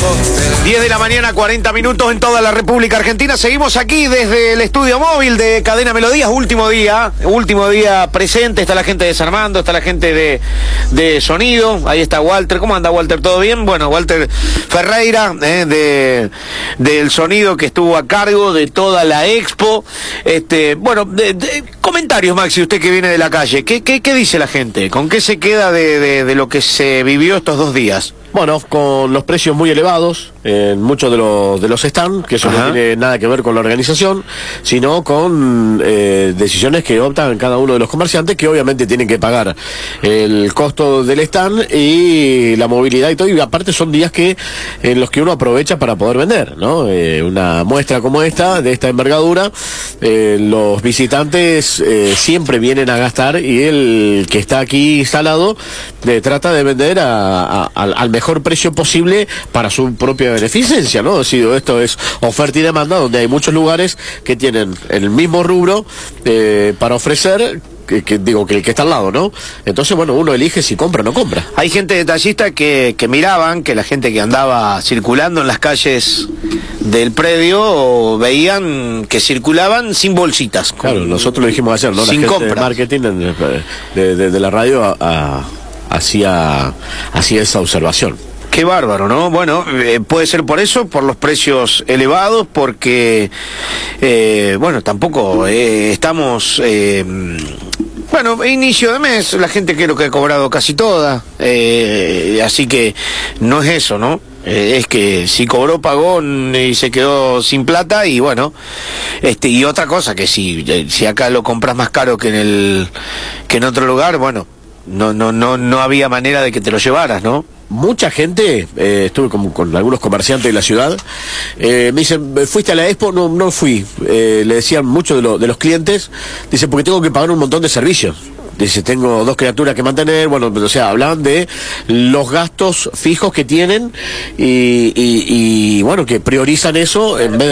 10 de la mañana, 40 minutos en toda la República Argentina. Seguimos aquí desde el estudio móvil de Cadena Melodías. Último día presente. Está la gente de San Armando, está la gente de sonido. Ahí está Walter. ¿Cómo anda, Walter? ¿Todo bien? Bueno, Walter Ferreira, del sonido, que estuvo a cargo de toda la expo. Bueno, comentarios, Maxi, usted que viene de la calle. ¿Qué dice la gente? ¿Con qué se queda de lo que se vivió estos 2 días? Bueno, con los precios muy elevados en muchos de los stands, que eso no tiene nada que ver con la organización, sino con decisiones que optan cada uno de los comerciantes, que obviamente tienen que pagar el costo del stand y la movilidad y todo, y aparte son días en los que uno aprovecha para poder vender, ¿no? Una muestra como esta, de esta envergadura, los visitantes siempre vienen a gastar, y el que está aquí instalado trata de vender al mejor precio posible para su propia beneficencia, ¿no? Esto es oferta y demanda, donde hay muchos lugares que tienen el mismo rubro para ofrecer que el que está al lado, ¿no? Entonces, bueno, uno elige si compra o no compra. Hay gente detallista que miraban, que la gente que andaba circulando en las calles del predio veían que circulaban sin bolsitas. Claro, nosotros lo dijimos ayer, ¿no? Sin la gente compra. de marketing de la radio hacía esa observación. Qué bárbaro, ¿no? Bueno, puede ser por eso, por los precios elevados, porque, bueno, tampoco estamos... Bueno, inicio de mes, la gente creo que ha cobrado casi toda, así que no es eso, ¿no? Es que si cobró, pagó y se quedó sin plata, y bueno, y otra cosa, que si acá lo compras más caro que en otro lugar, bueno, no había manera de que te lo llevaras, ¿no? Mucha gente, estuve con algunos comerciantes de la ciudad, me dicen, ¿fuiste a la expo? No fui. Le decían muchos de los clientes, dice, porque tengo que pagar un montón de servicios. Dice, tengo 2 criaturas que mantener. Bueno, o sea, hablaban de los gastos fijos que tienen y bueno, que priorizan eso en vez de